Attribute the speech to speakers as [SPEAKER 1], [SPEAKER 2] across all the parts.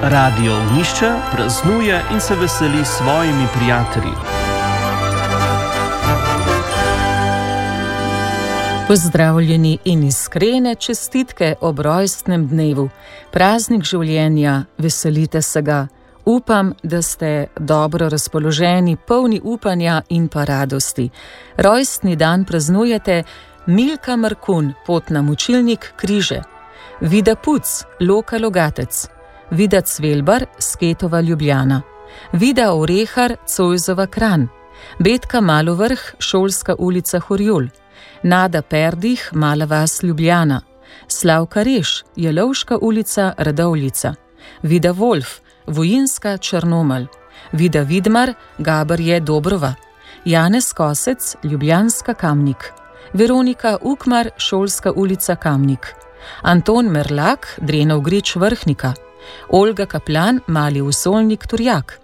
[SPEAKER 1] Radio Ognjišče praznuje in se veseli s svojimi prijatelji.
[SPEAKER 2] Pozdravljeni in iskrene čestitke ob rojstnem dnevu. Praznik življenja, veselite se ga. Upam, da ste dobro razpoloženi, polni upanja in pa radosti. Rojstni dan praznujete Milka Markun, potna mučilnik Križe, Vida Puc, Loka Logatec, Vida Cvelbar, Sketova Ljubljana, Vida Orehar, Cojzova Kranj, Betka Malovrh, Šolska ulica Horjul, Nada Perdih, Mala vas Ljubljana, Slavka Reš, Jelovška ulica Radovljica, Vida Wolf, Vojinska Črnomelj, Vida Vidmar, Gabarje Dobrova, Janez Kosec, Ljubljanska Kamnik, Veronika Ukmar, Šolska ulica Kamnik, Anton Merlak, Drenov Grič Vrhnika, Olga Kaplan, Mali Usolnik Turjak,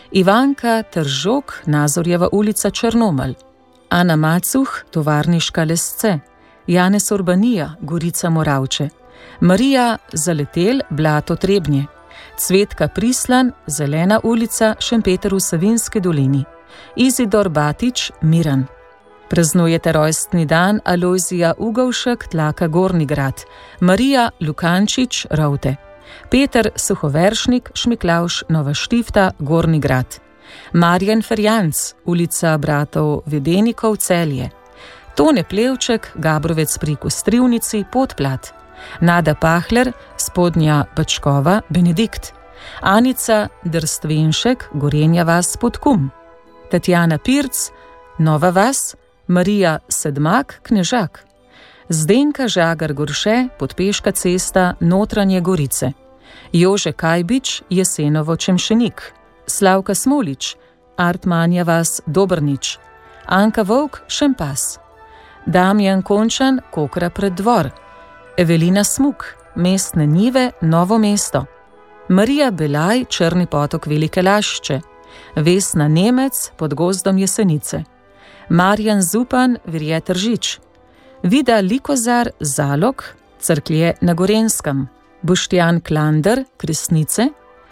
[SPEAKER 2] Ivanka Tržok, Nazorjeva ulica Črnomelj, Ana Macuh, Tovarniška Lesce, Janez Urbanija, Gorica Moravče, Marija Zaletel, Blato Trebnje, Cvetka Prislan, Zelena ulica, Šempeter v Savinjski dolini, Izidor Batič, Miran. Praznujete rojstni dan Alojzija Ugovšek, Tlaka Gornji Grad, Marija Lukančič, Rovte, Peter Suhoveršnik, Šmiklavš, Nova Štifta, Gornji Grad, Marjan Ferjanc, ulica Bratov Vedenikov, Celje, Tone Plevček, Gabrovec pri Kostrivnici, Podplat, Nada Pahler, Spodnja Bačkova, Benedikt, Anica Drstvenšek, Gorenja vas, Podkum, Tatjana Pirc, Nova vas, Marija Sedmak, Knežak, Zdenka Žagar Gorše, Podpeška cesta, Notranje Gorice, Jože Kajbič, Jesenovo Čemšenik, Slavka Smolič, Artmanja vas, Dobrnič, Anka Volk, Šempas, Damjan Končan, Kokra pred dvor, Evelina Smuk, Mestne Njive, Novo mesto, Marija Belaj, Črni potok Velike Lašče, Vesna Nemec, Pod gozdom Jesenice, Marjan Zupan, Virje Tržič, Vida Likozar, Zalog, Cerklje na Gorenskem, Boštjan Klander, Kresnice,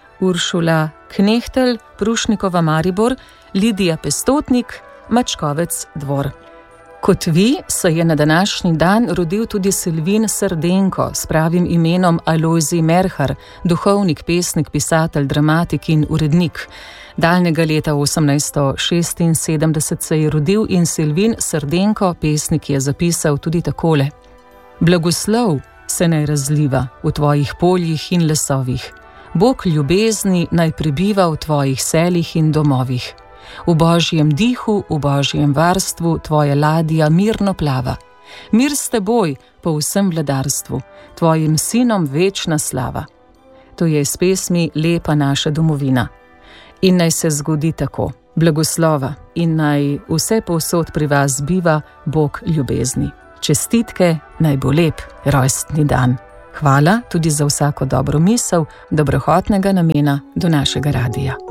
[SPEAKER 2] Uršula Knehtel, Prušnikova Maribor, Lidija Pestotnik, Mačkovec Dvor. Kot vi se je na današnji dan rodil tudi Silvin Srdenko s pravim imenom Alojzij Merhar, duhovnik, pesnik, pisatelj, dramatik in urednik. Daljnega leta 1876 se je rodil in Silvin Srdenko, pesnik, je zapisal tudi takole: Blagoslov se naj razliva v tvojih poljih in lesovih. Bog ljubezni naj prebiva v tvojih seljih in domovih. V božjem dihu, v božjem varstvu tvoja ladja mirno plava. Mir s teboj po vsem vladarstvu, tvojim sinom večna slava. To je iz pesmi Lepa naša domovina. In naj se zgodi tako, blagoslova, in naj vse povsod pri vas biva Bog ljubezni. Čestitke, naj bo lep rojstni dan. Hvala tudi za vsako dobro misel, dobrohotnega namena do našega radija.